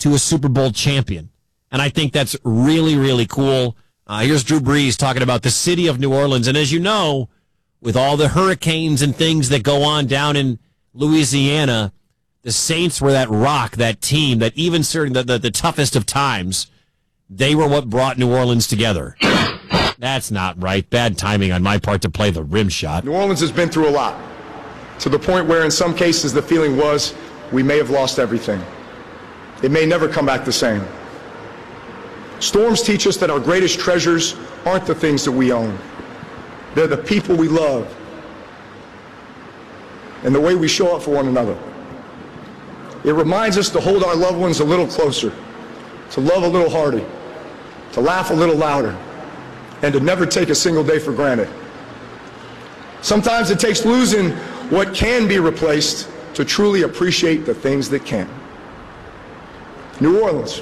to a Super Bowl champion. And I think that's really, really cool. Here's Drew Brees talking about the city of New Orleans. And as you know, with all the hurricanes and things that go on down in Louisiana, the Saints were that rock, that team, that even certain the toughest of times, they were what brought New Orleans together. That's not right. Bad timing on my part to play the rim shot. New Orleans has been through a lot, to the point where in some cases the feeling was we may have lost everything. It may never come back the same. Storms teach us that our greatest treasures aren't the things that we own. They're the people we love and the way we show up for one another. It reminds us to hold our loved ones a little closer, to love a little harder, to laugh a little louder, and to never take a single day for granted. Sometimes it takes losing what can be replaced to truly appreciate the things that can. New Orleans,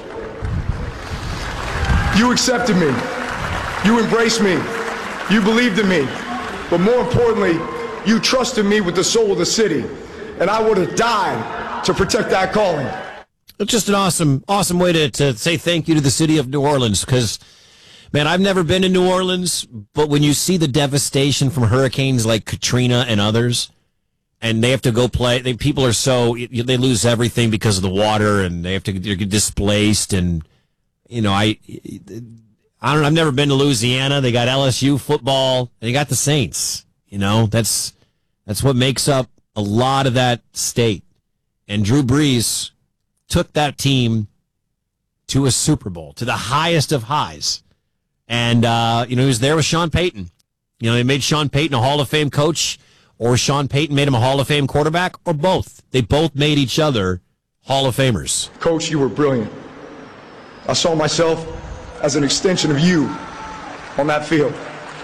you accepted me, you embraced me, you believed in me, but more importantly, you trusted me with the soul of the city, and I would have died to protect that calling. It's just an awesome way to say thank you to the city of New Orleans, because, man, I've never been to New Orleans, but when you see the devastation from hurricanes like Katrina and others, and they have to go play, people are they lose everything because of the water, and they have to get displaced, and, you know, I don't know, I've never been to Louisiana. They got LSU football, and they got the Saints. You know, that's what makes up a lot of that state. And Drew Brees took that team to a Super Bowl, to the highest of highs. And, he was there with Sean Payton. You know, they made Sean Payton a Hall of Fame coach, or Sean Payton made him a Hall of Fame quarterback, or both. They both made each other Hall of Famers. Coach, you were brilliant. I saw myself as an extension of you on that field.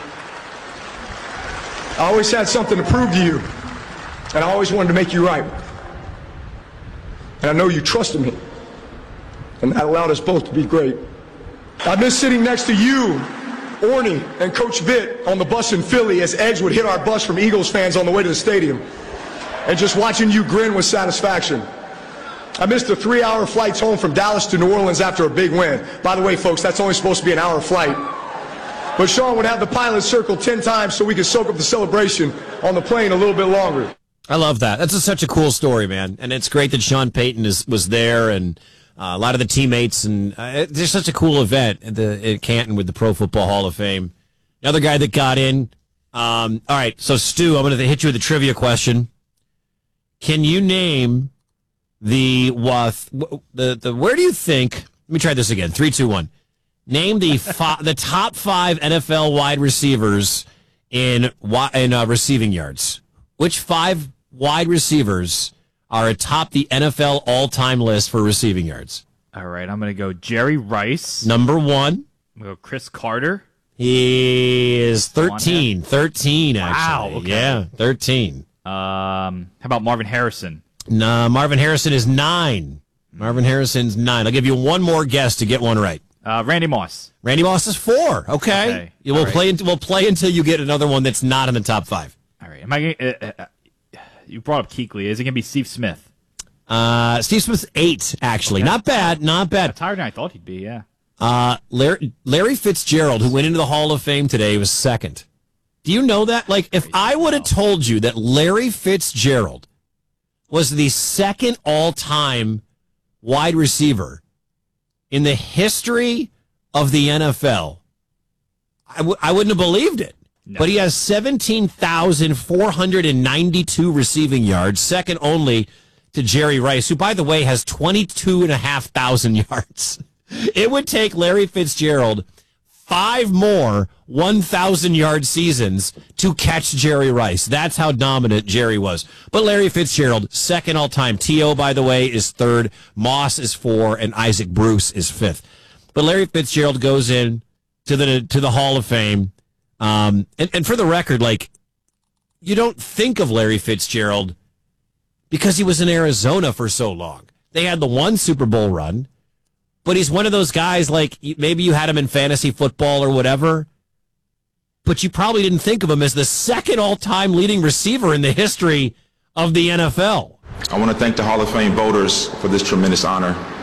I always had something to prove to you, and I always wanted to make you right. And I know you trusted me, and that allowed us both to be great. I've been sitting next to you, Orny, and Coach Vitt on the bus in Philly as Edge would hit our bus from Eagles fans on the way to the stadium, and just watching you grin with satisfaction. I missed the 3-hour flights home from Dallas to New Orleans after a big win. By the way, folks, that's only supposed to be an hour flight. But Sean would have the pilot circle 10 times so we could soak up the celebration on the plane a little bit longer. I love that. That's such a cool story, man. And it's great that Sean Payton was there, and a lot of the teammates. And there's such a cool event at Canton with the Pro Football Hall of Fame. Another guy that got in. All right, so Stu, I'm going to hit you with a trivia question. Can you name the where do you think? Let me try this again. 3, 2, 1. Name the top 5 NFL wide receivers in receiving yards. Which 5 wide receivers are atop the NFL all-time list for receiving yards? All right, I'm going to go Jerry Rice. Number 1. I'm going to go Chris Carter. He is 13. 13, actually. Wow, okay. Yeah, 13. How about Marvin Harrison? No, Marvin Harrison is 9. Marvin Harrison's 9. I'll give you one more guess to get one right. Randy Moss. Randy Moss is 4. Okay. We'll play until you get another one that's not in the top 5. All right. Am I? You brought up Kuechly. Is it going to be Steve Smith? Steve Smith's 8, actually. Okay. Not bad. That's higher than I thought he'd be. Yeah. Larry Fitzgerald, who went into the Hall of Fame today, was 2nd. Do you know that? Like, if I would have told you that Larry Fitzgerald was the 2nd all-time wide receiver in the history of the NFL, I wouldn't have believed it. No. But he has 17,492 receiving yards, second only to Jerry Rice, who, by the way, has 22,500 yards. It would take Larry Fitzgerald 5 more 1,000-yard seasons to catch Jerry Rice. That's how dominant Jerry was. But Larry Fitzgerald, 2nd all-time. T.O., by the way, is 3rd. Moss is 4, and Isaac Bruce is 5th. But Larry Fitzgerald goes in to the Hall of Fame. And for the record, like, you don't think of Larry Fitzgerald because he was in Arizona for so long. They had the one Super Bowl run. But he's one of those guys, like, maybe you had him in fantasy football or whatever, but you probably didn't think of him as the 2nd all-time leading receiver in the history of the NFL. I want to thank the Hall of Fame voters for this tremendous honor.